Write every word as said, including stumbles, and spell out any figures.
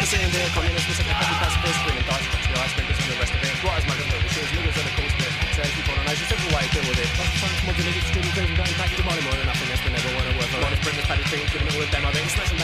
saying there, communists, we said the happy pacifist, bringing thoughts, the ice cream, this is the rest of it. What is my government? The shows, niggas are the coast, but say keep on a nice, simple way, deal with it. Lots of fun, come on to niggas, students, and don't pack the money more than nothing, that's been never one of work. One is bring this paddy thing, putting it with them, I think,